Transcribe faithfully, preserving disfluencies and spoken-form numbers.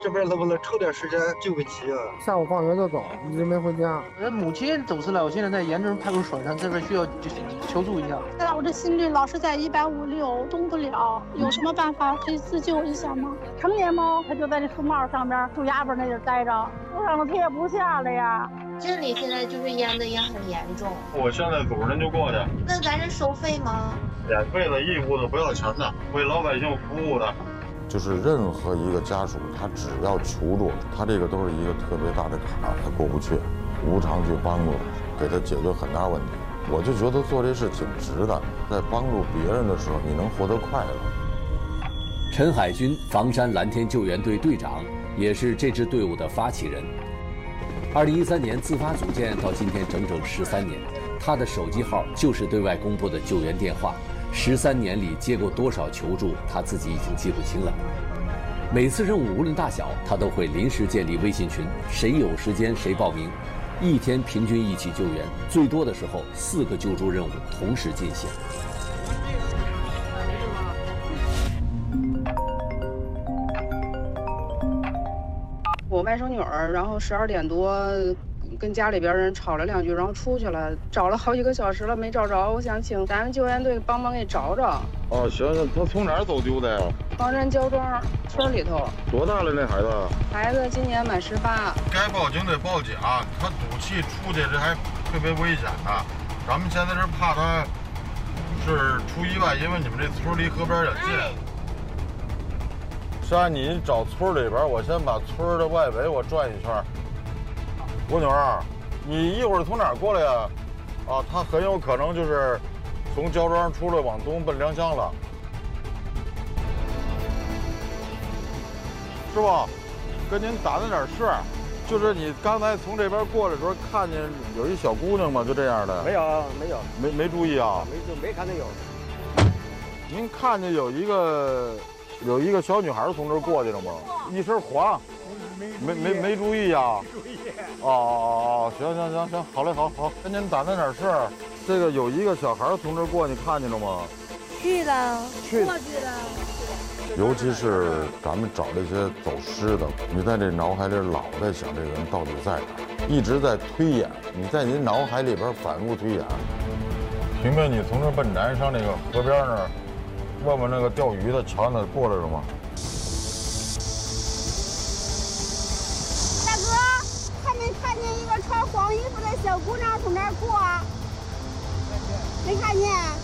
这边能不能抽点时间救个急啊？ 下午放学就走，一直没回家。 人母亲走失了，我现在在盐城派出所上，这边需要求助一下。 现在我这心率老是在一百五六，动不了，有什么办法可以自救一下吗？成年猫它就在这树帽上边、树丫边那地待着，我让它贴不下了呀。 这里现在就是淹的也很严重。 我现在组织人就过去。 那咱这收费吗？ 免费的、义务的，不要钱的，为老百姓服务的。 就是任何一个家属，他只要求助，他这个都是一个特别大的坎儿，他过不去，无偿去帮助他，给他解决很大问题。我就觉得做这事挺值的，在帮助别人的时候，你能获得快乐。 陈海军，房山蓝天救援队队长，也是这支队伍的发起人。二零一三年自发组建到今天整整十三年，他的手机号就是对外公布的救援电话。十三年里接过多少求助，他自己已经记不清了。每次任务无论大小，他都会临时建立微信群，谁有时间谁报名。一天平均一起救援，最多的时候四个救助任务同时进行。 我外甥女儿，然后十二点多跟家里边人吵了两句，然后出去了，找了好几个小时了没找着，我想请咱们救援队帮忙给找找。 哦，行行，他从哪儿走丢的呀？ 房山焦庄村里头。 多大了那孩子？ 孩子今年满十八。 该报警得报警，他赌气出去，这还特别危险呢。咱们现在是怕他是出意外，因为你们这村离河边也近。是啊，你找村里边，我先把村的外围我转一圈。郭女儿，你一会儿从哪儿过来呀？啊，他很有可能就是从焦庄出来往东奔良乡了。师傅，跟您打听点事儿，就是你刚才从这边过来的时候，看见有一小姑娘吗？就这样的？ 没有，没有， 没没注意啊？ 没没看见有。 您看见有一个有一个小女孩从这儿过去了吗？一身黄。没没没注意呀、啊！哦哦哦，行行行行，好嘞，好好，跟您打听点事儿。这个有一个小孩从这儿过，你看见了吗？ 去了， 去过去了。 尤其是咱们找这些走失的，你在这脑海里老在想这个人到底在哪儿，一直在推演，你在你脑海里边反复推演。 平平，你从这奔南上那个河边那儿，问问那个钓鱼的，瞧那过来了吗？ 看见一个穿黄衣服的小姑娘从那儿过，没看见。